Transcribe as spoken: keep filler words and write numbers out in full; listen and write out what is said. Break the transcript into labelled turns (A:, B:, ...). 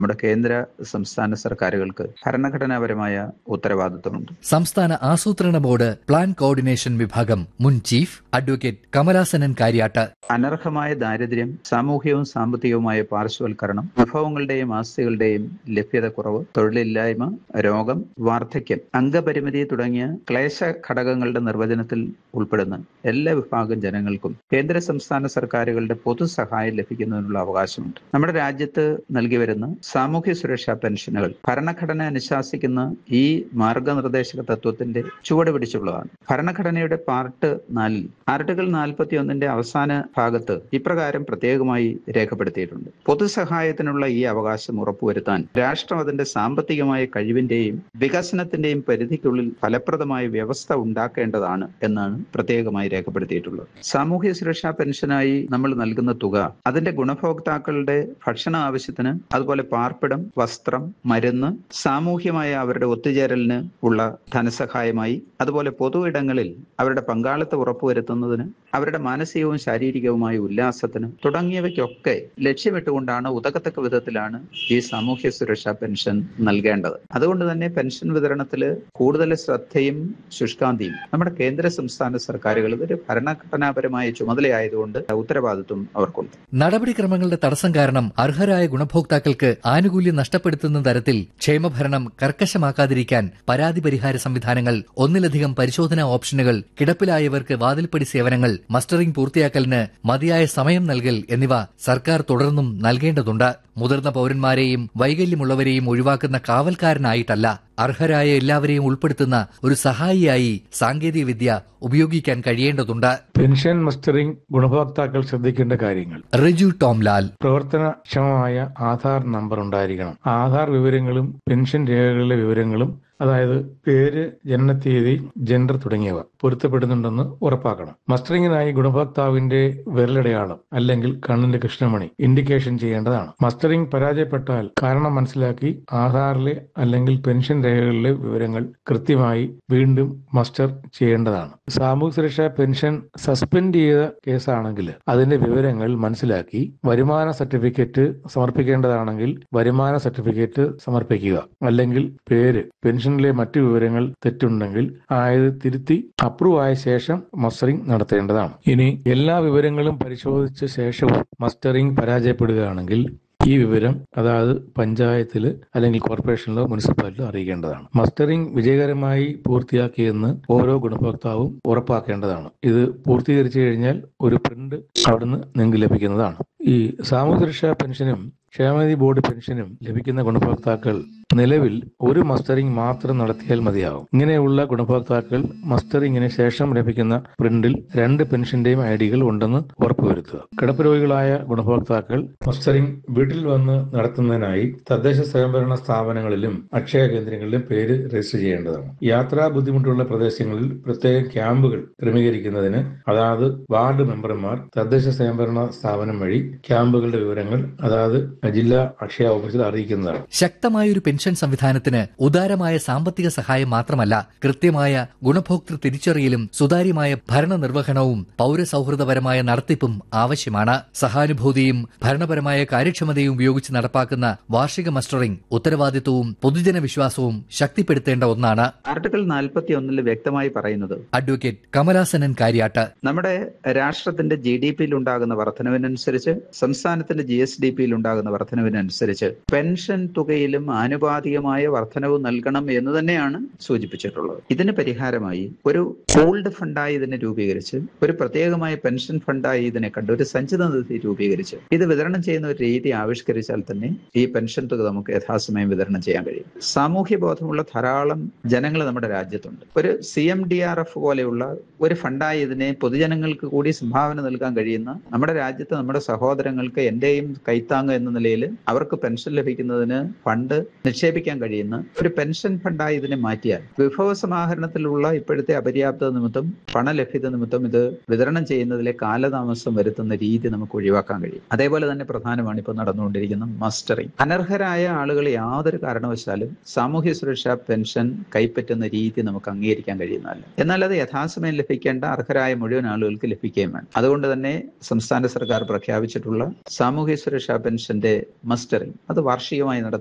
A: നമ്മുടെ കേന്ദ്ര സംസ്ഥാന സർക്കാരുകൾക്ക് ഭരണഘടനാപരമായ ഉത്തരവാദിത്വമുണ്ട്.
B: സംസ്ഥാന ആസൂത്രണ ബോർഡ് പ്ലാൻ കോർഡിനേഷൻ വിഭാഗം മുൻ ചീഫ് അഡ്വക്കേറ്റ് കമലാസനൻ കാര്യാട്ട്.
A: അനർഹമായ ദാരിദ്ര്യം, സാമൂഹികവും സാമ്പത്തികവുമായ പാർശ്വവൽക്കരണം, വിഭവങ്ങളുടെയും ആസ്തികളുടെയും ലഭ്യത കുറവ്, തൊഴിലില്ലായ്മ, രോഗം, വാർദ്ധക്യം, അംഗപരിമിതി തുടങ്ങിയ ക്ലേശ ഘടകങ്ങളുടെ നിർവചനത്തിൽ ഉൾപ്പെടുന്ന എല്ലാ വിഭാഗം ജനങ്ങൾക്കും കേന്ദ്ര സംസ്ഥാന സർക്കാരുകളുടെ പൊതുസഹായം ലഭിക്കുന്നതിനുള്ള അവകാശമുണ്ട്. നമ്മുടെ രാജ്യത്ത് നൽകി വരുന്ന സാമൂഹ്യ സുരക്ഷാ പെൻഷനുകൾ ഭരണഘടന അനുശാസിക്കുന്ന ഈ മാർഗനിർദ്ദേശക തത്വത്തിന്റെ ചുവട് പിടിച്ചുള്ളതാണ്. ഭരണഘടനയുടെ പാർട്ട് നാലിൽ ആർട്ടിക്കിൾ നാൽപ്പത്തി ഒന്നിന്റെ അവസാന ഭാഗത്ത് ഇപ്രകാരം പ്രത്യേകമായി രേഖപ്പെടുത്തിയിട്ടുണ്ട്. പൊതുസഹായത്തിനുള്ള ഈ അവകാശം ഉറപ്പുവരുത്താൻ രാഷ്ട്രം അതിന്റെ സാമ്പത്തികമായ കഴിവിന്റെയും വികസനത്തിന്റെയും പരിധിക്കുള്ളിൽ ഫലപ്രദമായ വ്യവസ്ഥ ഉണ്ടാക്കേണ്ടതാണ് എന്നാണ് പ്രത്യേകമായി രേഖപ്പെടുത്തിയിട്ടുള്ളത്. സാമൂഹ്യ സുരക്ഷാ പെൻഷനായി നമ്മൾ നൽകുന്ന തുക അതിന്റെ ഗുണഭോക്താക്കളുടെ ഭക്ഷണ ആവശ്യത്തിന്, അതുപോലെ പാർപ്പിടം, വസ്ത്രം, മരുന്ന്, സാമൂഹ്യമായ അവരുടെ ഒത്തുചേരലിന് ഉള്ള ധനസഹായമായി, അതുപോലെ പൊതു ഇടങ്ങളിൽ അവരുടെ പങ്കാളിത്തം ഉറപ്പുവരുത്തുന്നതിന്, അവരുടെ മാനസികവും ശാരീരികവുമായ ഉല്ലാസത്തിന് തുടങ്ങിയവയ്ക്കൊക്കെ ലക്ഷ്യമിട്ടുകൊണ്ടാണ്, ഉതകത്തക്ക വിധത്തിലാണ് ഈ സാമൂഹ്യ സുരക്ഷാ പെൻഷൻ നൽകേണ്ടത്. അതുകൊണ്ട് തന്നെ പെൻഷൻ വിതരണത്തിൽ കൂടുതൽ ശ്രദ്ധയും ശുഷ്കാന്തിയും നമ്മുടെ കേന്ദ്ര സംസ്ഥാന സർക്കാരുകൾ ഇതൊരു ഭരണഘടനാപരമായ ചുമതലയായതുകൊണ്ട് ഉത്തരവാദിത്വം അവർക്കുണ്ട്.
B: നടപടിക്രമങ്ങളുടെ തടസ്സം കാരണം അർഹരായ ഗുണഭോക്താക്കൾക്ക് ആനുകൂല്യം നഷ്ടപ്പെടുത്തുന്ന തരത്തിൽ ക്ഷേമഭരണം കർക്കശമാക്കാതിരിക്കാൻ പരാതി പരിഹാര സംവിധാനങ്ങൾ, ഒന്നിലധികം പരിശോധനാ ഓപ്ഷനുകൾ, കിടപ്പിലായവർക്ക് വാതിൽപ്പടി സേവനങ്ങൾ, മസ്റ്ററിംഗ് പൂർത്തിയാക്കലിന് മതിയായ സമയം നൽകൽ എന്നിവ സർക്കാർ തുടർന്നും നൽകേണ്ടതുണ്ട്. മുതിർന്ന പൌരന്മാരെയും വൈകല്യമുള്ളവരെയും ഒഴിവാക്കുന്ന കാവൽക്കാരനായിട്ടല്ല, അർഹരായ എല്ലാവരെയും ഉൾപ്പെടുത്തുന്ന ഒരു സഹായിയായി സാങ്കേതിക വിദ്യ ഉപയോഗിക്കാൻ കഴിയേണ്ടതുണ്ട്.
C: പെൻഷൻ മസ്റ്ററിംഗ് ഗുണഭോക്താക്കൾ ശ്രദ്ധിക്കേണ്ട കാര്യങ്ങൾ.
B: റിജു ടോംലാൽ.
C: പ്രവർത്തനക്ഷമമായ ആധാർ നമ്പർ ഉണ്ടായിരിക്കണം. ആധാർ വിവരങ്ങളും പെൻഷൻ രേഖകളിലെ വിവരങ്ങളും, അതായത് പേര്, ജനനത്തീയതി, ജെൻഡർ തുടങ്ങിയവ പൊരുത്തപ്പെടുന്നുണ്ടെന്ന് ഉറപ്പാക്കണം. മസ്റ്ററിംഗിനായി ഗുണഭോക്താവിന്റെ വിരലടയാളം അല്ലെങ്കിൽ കണ്ണിന്റെ കൃഷ്ണമണി ഇൻഡിക്കേഷൻ ചെയ്യേണ്ടതാണ്. മസ്റ്ററിംഗ് പരാജയപ്പെട്ടാൽ കാരണം മനസ്സിലാക്കി ആധാറിലെ അല്ലെങ്കിൽ പെൻഷൻ രേഖകളിലെ വിവരങ്ങൾ കൃത്യമായി വീണ്ടും മസ്റ്റർ ചെയ്യേണ്ടതാണ്. സാമൂഹ്യ സുരക്ഷാ പെൻഷൻ സസ്പെൻഡ് ചെയ്ത കേസാണെങ്കിൽ അതിന്റെ വിവരങ്ങൾ മനസ്സിലാക്കി വരുമാന സർട്ടിഫിക്കറ്റ് സമർപ്പിക്കേണ്ടതാണെങ്കിൽ വരുമാന സർട്ടിഫിക്കറ്റ് സമർപ്പിക്കുക. അല്ലെങ്കിൽ പേര്, പെൻഷൻ മറ്റു വിവരങ്ങൾ തെറ്റുണ്ടെങ്കിൽ ആയത് തിരുത്തി അപ്രൂവ് ആയ ശേഷം മസ്റ്ററിംഗ് നടത്തേണ്ടതാണ്. ഇനി എല്ലാ വിവരങ്ങളും പരിശോധിച്ച ശേഷവും മസ്റ്ററിംഗ് പരാജയപ്പെടുകയാണെങ്കിൽ ഈ വിവരം അതായത് പഞ്ചായത്തിൽ അല്ലെങ്കിൽ കോർപ്പറേഷനിലോ മുനിസിപ്പാലിറ്റിയിലോ അറിയിക്കേണ്ടതാണ്. മസ്റ്ററിംഗ് വിജയകരമായി പൂർത്തിയാക്കിയെന്ന് ഓരോ ഗുണഭോക്താവും ഉറപ്പാക്കേണ്ടതാണ്. ഇത് പൂർത്തീകരിച്ചു കഴിഞ്ഞാൽ ഒരു പ്രിന്റ് അവിടുന്ന് നിങ്ങൾക്ക് ലഭിക്കുന്നതാണ്. ഈ സാമൂഹ്യ സുരക്ഷാ പെൻഷനും ക്ഷേമനിധി ബോർഡ് പെൻഷനും ലഭിക്കുന്ന ഗുണഭോക്താക്കൾ നിലവിൽ ഒരു മസ്റ്ററിംഗ് മാത്രം നടത്തിയാൽ മതിയാകും. ഇങ്ങനെയുള്ള ഗുണഭോക്താക്കൾ മസ്റ്ററിംഗിന് ശേഷം ലഭിക്കുന്ന പ്രിന്റിൽ രണ്ട് പെൻഷന്റെയും ഐ ഡികൾ ഉണ്ടെന്ന് ഉറപ്പുവരുത്തുക. കിടപ്പ് രോഗികളായ ഗുണഭോക്താക്കൾ മസ്റ്ററിംഗ് വീട്ടിൽ വന്ന് നടത്തുന്നതിനായി തദ്ദേശ സ്വയംഭരണ സ്ഥാപനങ്ങളിലും അക്ഷയ കേന്ദ്രങ്ങളിലും പേര് രജിസ്റ്റർ ചെയ്യേണ്ടതാണ്. യാത്രാ ബുദ്ധിമുട്ടുള്ള പ്രദേശങ്ങളിൽ പ്രത്യേക ക്യാമ്പുകൾ ക്രമീകരിക്കുന്നതിന് അതായത് വാർഡ് മെമ്പർമാർ തദ്ദേശ സ്വയംഭരണ സ്ഥാപനം വഴി ക്യാമ്പുകളുടെ വിവരങ്ങൾ അതായത് ജില്ലാ അക്ഷയ ഓഫീസിൽ അറിയിക്കുന്നതാണ്.
B: ശക്തമായൊരു പെൻഷൻ സംവിധാനത്തിന് ഉദാരമായ സാമ്പത്തിക സഹായം മാത്രമല്ല, കൃത്യമായ ഗുണഭോക്തൃ തിരിച്ചറിയലും സുതാര്യമായ ഭരണനിർവഹണവും പൌരസൌഹൃദപരമായ നടത്തിപ്പും ആവശ്യമാണ്. സഹാനുഭൂതിയും ഭരണപരമായ കാര്യക്ഷമതയും ഉപയോഗിച്ച് നടപ്പാക്കുന്ന വാർഷിക മസ്റ്ററിംഗ് ഉത്തരവാദിത്വവും പൊതുജന വിശ്വാസവും ശക്തിപ്പെടുത്തേണ്ട ഒന്നാണ്.
A: ആർട്ടിക്കിൾ നാൽപ്പത്തി ഒന്നിൽ വ്യക്തമായി പറയുന്നത്
B: അഡ്വക്കേറ്റ് കമലാസനൻ കാര്യാട്ട്.
A: നമ്മുടെ രാഷ്ട്രത്തിന്റെ ജി ഡി പിയിൽ ഉണ്ടാകുന്ന വർധനവിനനുസരിച്ച് സംസ്ഥാനത്തിന്റെ ജി എസ് ഡി പിയിൽ ഉണ്ടാകുന്ന വർധനവിനനുസരിച്ച് പെൻഷൻ തുകയിലും ആനുപാതികമായ വർധനവ് നൽകണം എന്ന് തന്നെയാണ് സൂചിപ്പിച്ചിട്ടുള്ളത്. ഇതിന് പരിഹാരമായി ഒരു പൂൾഡ് ഫണ്ടായി ഇതിനെ രൂപീകരിച്ച്, ഒരു പ്രത്യേകമായ പെൻഷൻ ഫണ്ടായി ഇതിനെ കണ്ട് ഒരു സഞ്ചിത നിധി രൂപീകരിച്ച് ഇത് വിതരണം ചെയ്യുന്ന ഒരു രീതി ആവിഷ്കരിച്ചാൽ തന്നെ ഈ പെൻഷൻ തുക നമുക്ക് യഥാസമയം വിതരണം ചെയ്യാൻ കഴിയും. സാമൂഹ്യ ബോധമുള്ള ധാരാളം ജനങ്ങൾ നമ്മുടെ രാജ്യത്തുണ്ട്. ഒരു C M D R F പോലെയുള്ള ഒരു ഫണ്ടായി ഇതിനെ പൊതുജനങ്ങൾക്ക് കൂടി സംഭാവന നൽകാൻ കഴിയുന്ന നമ്മുടെ രാജ്യത്ത് നമ്മുടെ സഹോദരങ്ങൾക്ക് എന്റെയും കൈത്താങ്ങ് എന്ന നിലയിൽ അവർക്ക് പെൻഷൻ ലഭിക്കുന്നതിന് ഫണ്ട് നിക്ഷേപ നിക്ഷേപിക്കാൻ കഴിയുന്ന ഒരു പെൻഷൻ ഫണ്ടായി ഇതിനെ മാറ്റിയാൽ വിഭവ സമാഹരണത്തിലുള്ള ഇപ്പോഴത്തെ അപര്യാപ്തത നിമിത്തം പണലഭ്യത നിമിത്തം ഇത് വിതരണം ചെയ്യുന്നതിലെ കാലതാമസം വരുത്തുന്ന രീതി നമുക്ക് ഒഴിവാക്കാൻ കഴിയും. അതേപോലെ തന്നെ പ്രധാനമാണ് ഇപ്പോൾ നടന്നുകൊണ്ടിരിക്കുന്ന മസ്റ്ററിംഗ്. അനർഹരായ ആളുകൾ യാതൊരു കാരണവശാലും സാമൂഹ്യ സുരക്ഷാ പെൻഷൻ കൈപ്പറ്റുന്ന രീതി നമുക്ക് അംഗീകരിക്കാൻ കഴിയുന്നതല്ല. എന്നാൽ അത് യഥാസമയം ലഭിക്കേണ്ട അർഹരായ മുഴുവൻ ആളുകൾക്ക് ലഭിക്കുകയും വേണം. അതുകൊണ്ട് തന്നെ സംസ്ഥാന സർക്കാർ പ്രഖ്യാപിച്ചിട്ടുള്ള സാമൂഹ്യ സുരക്ഷാ പെൻഷന്റെ മസ്റ്ററിംഗ് അത് വാർഷികമായി നടത്തുക